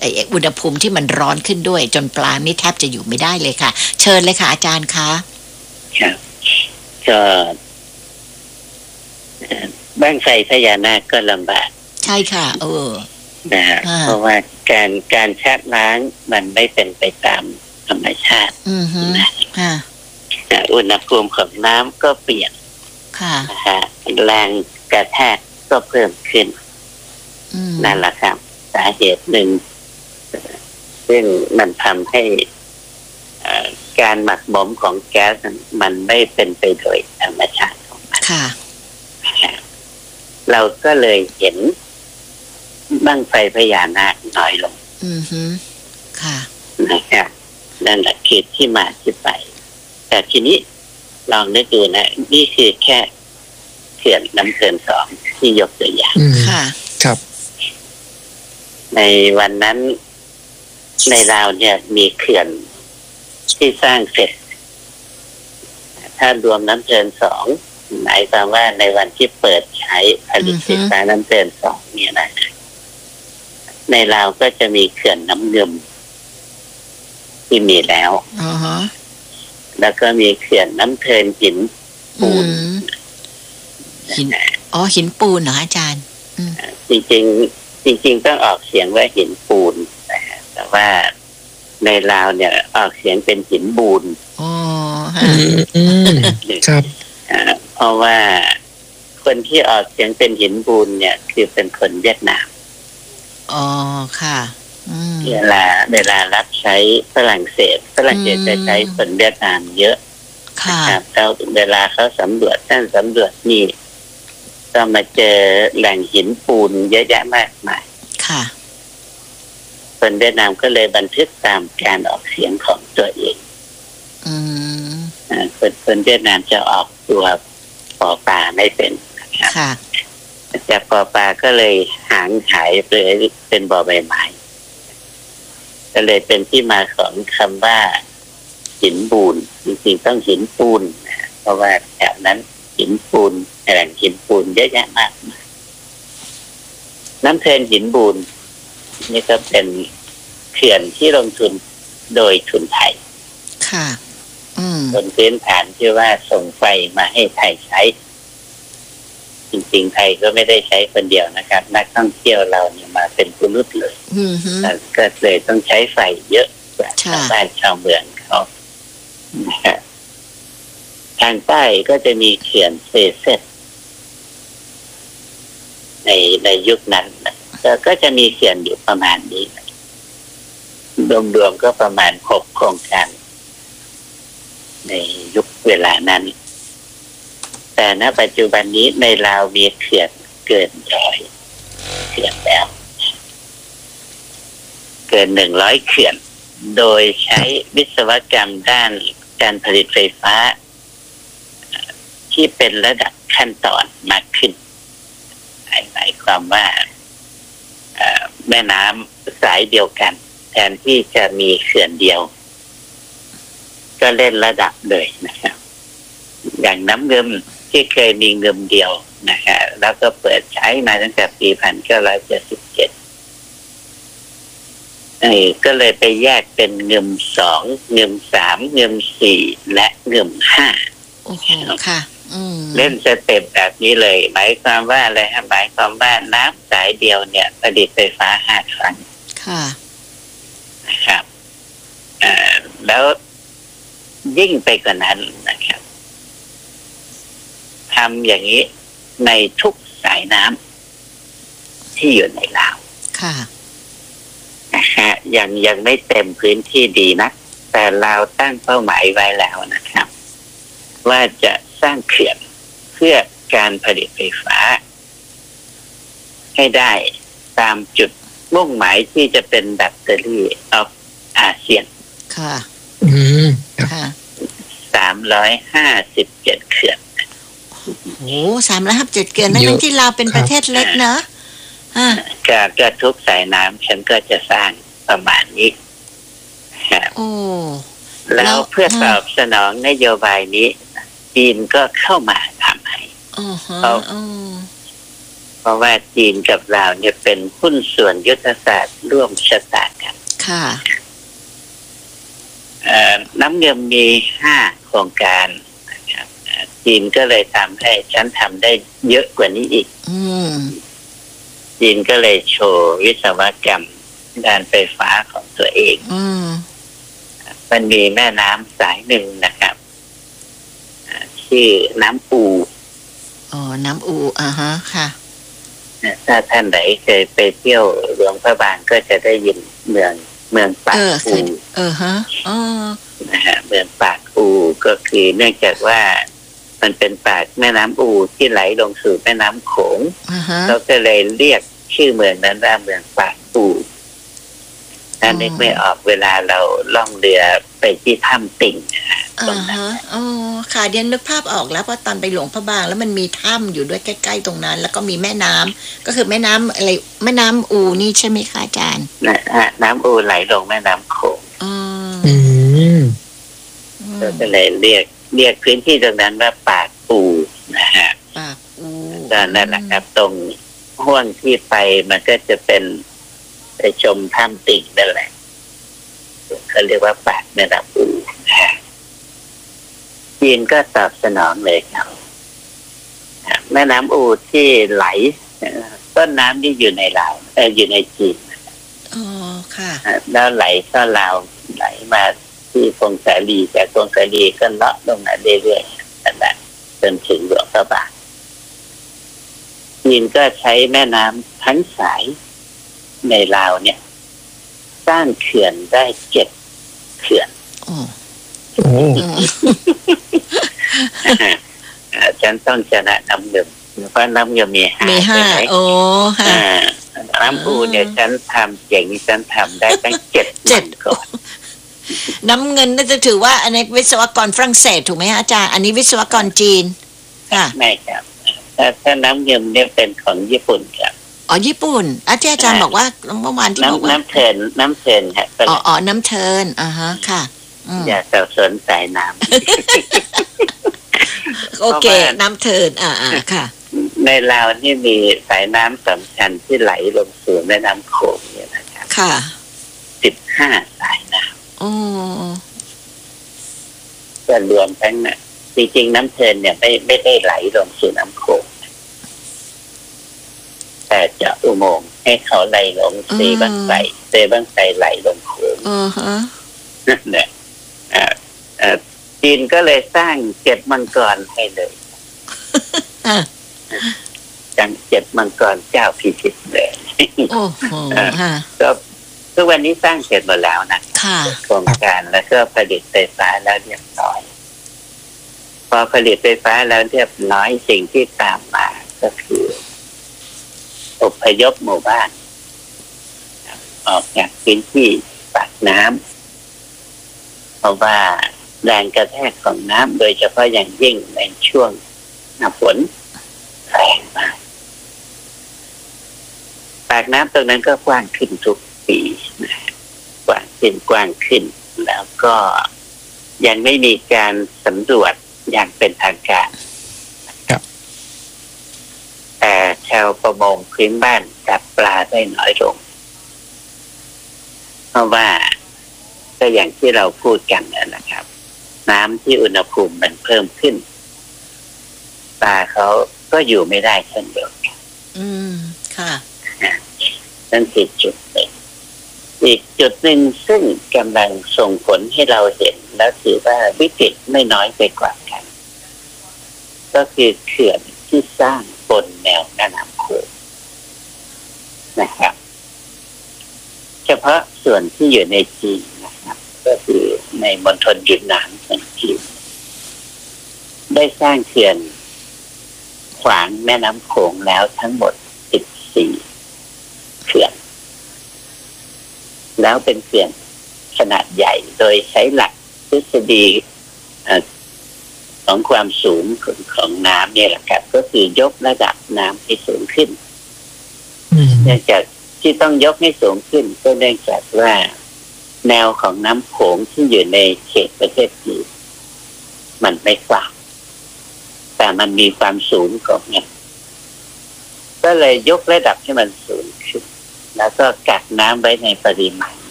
อุณหภูมิที่มันร้อนขึ้นด้วยจนปลานี่แทบจะอยู่ไม่ได้เลยค่ะเชิญเลยค่ะอาจารย์คะครับก็บ้างไฟพญานาคก็ลำบากใช่ค่ะนะฮะเพราะว่าการชะล้างมันไม่เป็นไปตามธรรมชาตินะอุณหภูมิของน้ำก็เปลี่ยนนะฮะแรงกระแทกก็เพิ่มขึ้นนั่นแหละครับสาเหตุหนึ่งซึ่งมันทำให้การหมักหมมของแก๊สมันไม่เป็นไปโดยธรรมชาติของมันเราก็เลยเห็นบั้งไฟพญานาคน้อยลงค่ะนะครับนั่นแหละคือที่มาที่ไปแต่ทีนี้ลองนึกดูนะนี่คือแค่เขื่อนน้ำเขื่อน2ที่ยกตัวอย่างค่ะครับในวันนั้นในลาวเนี่ยมีเขื่อนที่สร้างเสร็จถ้ารวมน้ำเขื่อน2หมายความว่าในวันที่เปิดใช้ผลิตไฟฟ้าน้ำเขื่อน2เนี่ยนะในลาวก็จะมีเขื่อนน้ำเงิมที่มีแล้วแล้วก็มีเขื่อนน้ำเทินหินปูนหินปูนเหรออาจารย์จริงต้องออกเสียงว่าหินปูนแต่ว่าในลาวเนี่ยออกเสียงเป็นหินบูนครับเพราะว่าคนที่ออกเสียงเป็นหินบูนเนี่ยคือเป็นคนเวียดนามค่ะเวลารับใช้ฝรั่งเศสจะใช้คนเวียดนามเยอะครับแล้วเวลาเขาสำรวจนี่ก็มาเจอแหล่งหินปูนเยอะแยะมากมายค่ะคนเวียดนามก็เลยบันทึกตามการออกเสียงของตัวเองคนเวียดนามจะออกตัวปอปลาไม่เป็นนะครับจากปอปลาก็เลยหางหายไปเป็นบอใบไม้ก็เลยเป็นที่มาของคำว่าหินปูนจริงๆต้องหินปูนเพราะว่าแถวนั้นหินปูนแหล่งหินปูนเยอะแยะมากน้ำเทินหินปูนนี่ก็เป็นเขื่อนที่ลงทุนโดยทุนไทยค่ะบนพื้นฐานที่ว่าส่งไฟมาให้ไทยใช้จริงๆไทยก็ไม่ได้ใช้คนเดียวนะครับนักท่องเที่ยวเราเนี่ยมาเป็นผู้รุ่นเลยก็เลยต้องใช้ไฟเยอะกว่าชาวบ้านชาวเมืองเขาทางใต้ก็จะมีเขื่อนเซเซตในยุคนั้นก็จะมีเขื่อนอยู่ประมาณนี้รวมๆก็ประมาณ6โครงการในยุคเวลานั้นแต่ณปัจจุบันนี้ในลาวมีเขื่อนเกิน100เขื่อนแล้วเกิน100เขื่อนโดยใช้วิศวกรรมด้านการผลิตไฟฟ้าที่เป็นระดับขั้นตอนมากขึ้นหมายความว่าแม่น้ำสายเดียวกันแทนที่จะมีเขื่อนเดียวก็เล่นระดับเลยนะครับอย่างน้ำเงิมที่เคยมีเงิมเดียวนะครับแล้วก็เปิดใช้มาตั้งแต่ปี1977ก็เลยไปแยกเป็นเงิม2เงิม3เงิม4และเงิม5 โอ้โหค่ะเล่นสเต็ปแบบนี้เลยหมายความว่าอะไรฮะหมายความว่าน้ำสายเดียวเนี่ยผลิตไฟฟ้า5ครั้งค่ะนะครับแล้วยิ่งไปกว่านั้นนะครับทำอย่างนี้ในทุกสายน้ำที่อยู่ในลาวค่ะนะฮะยังไม่เต็มพื้นที่ดีนะแต่ลาวตั้งเป้าหมายไว้แล้วนะครับว่าจะสร้างเขื่อนเพื่อการผลิตไฟฟ้าให้ได้ตามจุดมุ่งหมายที่จะเป็นแบตเตอรี่ออฟอาเซียนค่ะค่ะ357เขื่อนโอ้357เขื่อนนั่นที่ลาวเป็นประเทศเล็กเนอะก็ทุกสายน้ำฉันก็จะสร้างประมาณนี้โอ้แล้วเพื่อตอบสนองนโยบายนี้จีนก็เข้ามาทำให้เพราะว่าจีนกับลาวเนี่ยเป็นหุ้นส่วนยุทธศาสตร์ร่วมชะตากันค่ะน้ำเงินมี5 โครงการนะครับจีนก็เลยทำให้ฉันทำได้เยอะกว่านี้อีกจีนก็เลยโชว์วิศวกรรมด้านไฟฟ้าของตัวเองมันมีแม่น้ำสายหนึ่งนะครับชื่อน้ำอูน้ำอูฮะค่ะถ้าท่านไหนเคยไปเที่ยวหลวงพระบางก็จะได้ยินเมืองปากอูฮะนะฮะเมืองปากอูก็คือเนื่องจากว่ามันเป็นปากแม่น้ำอูที่ไหลลงสู่แม่น้ำโขงเราก็เลยเรียกชื่อเมืองนั้นว่าเมืองปากอูถ้านึกไม่ออกเวลาเราล่องเรือไปที่ถ้ำติ่งตรงนั้นค่ะเดียนนึกภาพออกแล้วเพราะตอนไปหลวงพระบางแล้วมันมีถ้ำอยู่ด้วยใกล้ๆตรงนั้นแล้วก็มีแม่น้ำก็คือแม่น้ำอะไรแม่น้ำอูนี่ใช่ไหมคะอาจารย์น้ำอูไหลลงแม่น้ำโขงก็เลยเรียกพื้นที่ตรงนั้นว่าปากอูนะฮะปากอูก็นั่นแหละครับตรงห้วงที่ไปมันก็จะเป็นไปชมถ้ำติ่งนั่นแหละเขาเรียกว่าปากแม่น้ำอูจีนก็ตอบสนองเลยครับแม่น้ำอูที่ไหลต้นน้ำที่อยู่ในลาวอยู่ในจีนค่ะแล้วไหลเข้าลาวไหลมาที่พงสาลีจากพงสาลีก็เลาะลงมาเรื่อยๆนั่นแหละจนถึงหลวงพระบางจีนก็ใช้แม่น้ำทั้งสายในลาวเนี่ยสร้างเขื่อนได้7 เขื่อนฉันต้องชนะน้ำเงินเพราะน้ำเงินมี5น้ำอูเนี่ยฉันทำเจ๋งฉันทำได้ตั้ง7 ก่อนน้ำเงินน่าจะถือว่าอันนี้วิศวกรฝรั่งเศสถูกไหมอาจารย์อันนี้วิศวกรจีนค่ะไม่ครับถ้าน้ำเงินเนี่ยเป็นของญี่ปุ่นครับญี่ปุ่นที่อาจารย์บอกว่าเมื่อวานที่บอกว่าน้ำเทินครับน้ำเทินฮะค่ะอย่าสับสนสายน้ำโอเคน้ำเทินค่ะในลาวนี่มีสายน้ำสำคัญที่ไหลลงสู่แม่น้ำโขงเนี่ยนะครับค่ะ 15 สายน้ำก็รวมทั้งน่ะจริงๆน้ำเทินเนี่ยไม่ได้ไหลลงสู่น้ำโขงแต่จะอุโมงค์ให้เขาไหลลงเซบังไซไหลลงโขงนั่นแหละจีนก็เลยสร้าง7 มังกรให้เลยจัง7 มังกรเจ้าพิชิตเลยก็ทุกวันนี้สร้างเสร็จหมดแล้วนะโครงการแล้วก็ผลิตไฟฟ้าแล้วเรียบร้อยพอผลิตไฟฟ้าแล้วเรียบร้อยสิ่งที่ตามมาก็คืออพยพหมู่บ้านออกจากพื้นที่ปากน้ำเพราะว่าแรงกระแทกของน้ำโดยเฉพาะอย่างยิ่งในช่วงหน้าฝนแรงมากปากน้ำตรงนั้นก็กว้างขึ้นทุกปีกว้างขึ้นแล้วก็ยังไม่มีการสำรวจอย่างเป็นทางการแต่ชาวประมงพื้นบ้านจับปลาได้น้อยลงเพราะว่าก็อย่างที่เราพูดกันนะครับน้ำที่อุณหภูมิมันเพิ่มขึ้นปลาเขาก็อยู่ไม่ได้เช่นเดียวกันค่ะนั่นคือจุดหนึ่งอีกจุดหนึ่งซึ่งกำลังส่งผลให้เราเห็นแล้วถือว่าวิกฤตไม่น้อยไปกว่ากันก็คือเขื่อนที่สร้างบนแนวแม่น้ำโขงนะครับเฉพาะส่วนที่อยู่ในจีนนะครับก็คือในมณฑลยุนนานของจีนได้สร้างเขื่อนขวางแม่น้ำโขงแล้วทั้งหมด14 เขื่อนแล้วเป็นเขื่อนขนาดใหญ่โดยใช้หลักทฤษฎีของความสูงของน้ำเนี่ยแหละครับก็คือยกระดับน้ำให้สูงขึ้นเนื่องจากที่ต้องยกให้สูงขึ้นก็เนื่องจากว่าแนวของน้ำโขงที่อยู่ในเขตประเทศจีนมันไม่กว้างแต่มันมีความสูงของเนี่ยก็เลยยกระดับให้มันสูงขึ้นแล้วก็กักน้ำไว้ในปริมาณ